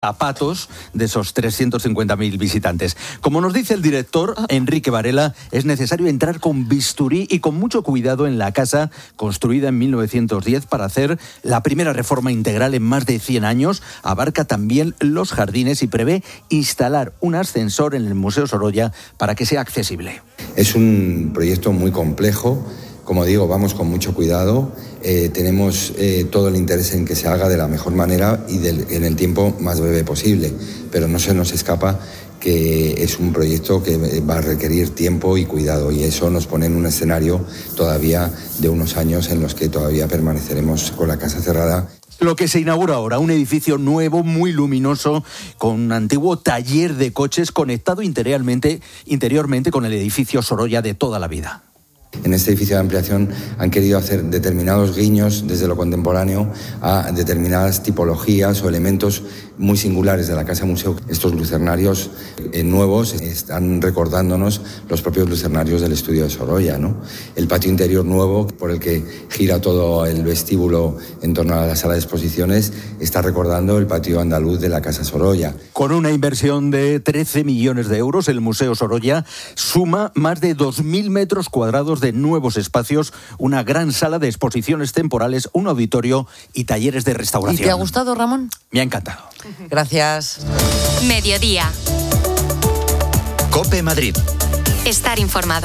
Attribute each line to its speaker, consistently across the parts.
Speaker 1: zapatos de esos 350.000 visitantes. Como nos dice el director Enrique Varela, es necesario entrar con bisturí y con mucho cuidado en la casa construida en 1910 para hacer la primera reforma integral en más de 100 años. Abarca también los jardines y prevé instalar un ascensor en el Museo Sorolla para que sea accesible.
Speaker 2: Es un proyecto muy complejo. Como digo, vamos con mucho cuidado, tenemos todo el interés en que se haga de la mejor manera y en el tiempo más breve posible, pero no se nos escapa que es un proyecto que va a requerir tiempo y cuidado, y eso nos pone en un escenario todavía de unos años en los que todavía permaneceremos con la casa cerrada.
Speaker 1: Lo que se inaugura ahora, un edificio nuevo, muy luminoso, con un antiguo taller de coches conectado interiormente con el edificio Sorolla de toda la vida.
Speaker 2: En este edificio de ampliación han querido hacer determinados guiños desde lo contemporáneo a determinadas tipologías o elementos muy singulares de la Casa Museo. Estos lucernarios nuevos están recordándonos los propios lucernarios del estudio de Sorolla, ¿no? El patio interior nuevo, por el que gira todo el vestíbulo en torno a la sala de exposiciones, está recordando el patio andaluz de la Casa Sorolla.
Speaker 1: Con una inversión de 13 millones de euros, el Museo Sorolla suma más de 2.000 metros cuadrados de nuevos espacios, una gran sala de exposiciones temporales, un auditorio y talleres de restauración.
Speaker 3: ¿Y te ha gustado, Ramón?
Speaker 1: Me ha encantado.
Speaker 3: Gracias.
Speaker 4: Mediodía.
Speaker 5: COPE Madrid.
Speaker 4: Estar informado.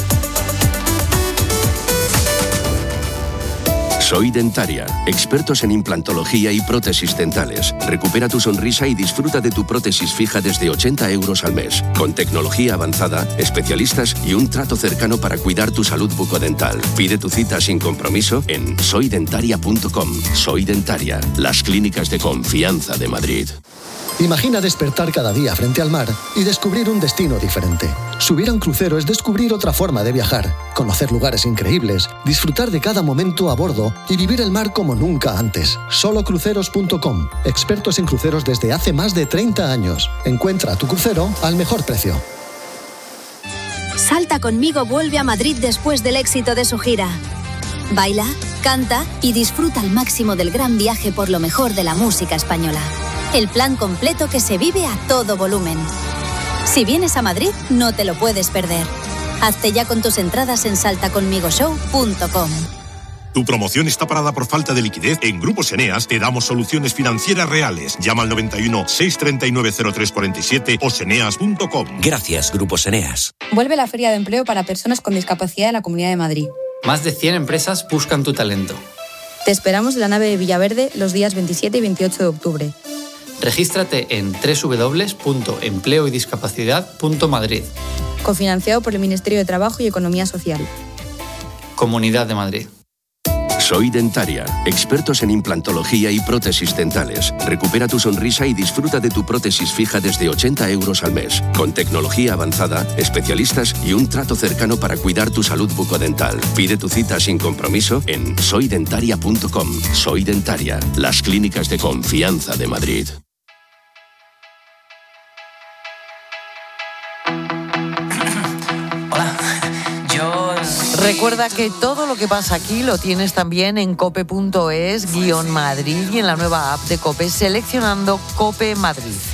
Speaker 6: Soy Dentaria, expertos en implantología y prótesis dentales. Recupera tu sonrisa y disfruta de tu prótesis fija desde 80 euros al mes. Con tecnología avanzada, especialistas y un trato cercano para cuidar tu salud bucodental. Pide tu cita sin compromiso en soydentaria.com. Soy Dentaria, las clínicas de confianza de Madrid.
Speaker 7: Imagina despertar cada día frente al mar y descubrir un destino diferente. Subir a un crucero es descubrir otra forma de viajar, conocer lugares increíbles, disfrutar de cada momento a bordo y vivir el mar como nunca antes. Solocruceros.com, expertos en cruceros desde hace más de 30 años. Encuentra tu crucero al mejor precio.
Speaker 8: Salta conmigo vuelve a Madrid después del éxito de su gira. Baila, canta y disfruta al máximo del gran viaje por lo mejor de la música española. El plan completo que se vive a todo volumen. Si vienes a Madrid, no te lo puedes perder. Hazte ya con tus entradas en saltaconsmigoshow.com.
Speaker 9: ¿Tu promoción está parada por falta de liquidez? En Grupos Eneas te damos soluciones financieras reales. Llama al 91 639 0347 o seneas.com.
Speaker 5: Gracias, Grupos Eneas.
Speaker 10: Vuelve la Feria de Empleo para personas con discapacidad de la Comunidad de Madrid.
Speaker 11: Más de 100 empresas buscan tu talento.
Speaker 10: Te esperamos en la nave de Villaverde los días 27 y 28 de octubre.
Speaker 11: Regístrate en www.empleoydiscapacidad.madrid.
Speaker 10: Cofinanciado por el Ministerio de Trabajo y Economía Social.
Speaker 11: Comunidad de Madrid.
Speaker 6: Soy Dentaria, expertos en implantología y prótesis dentales. Recupera tu sonrisa y disfruta de tu prótesis fija desde 80 euros al mes. Con tecnología avanzada, especialistas y un trato cercano para cuidar tu salud bucodental. Pide tu cita sin compromiso en soydentaria.com. Soy Dentaria, las clínicas de confianza de Madrid.
Speaker 3: Recuerda que todo lo que pasa aquí lo tienes también en cope.es/Madrid y en la nueva app de COPE seleccionando COPE Madrid.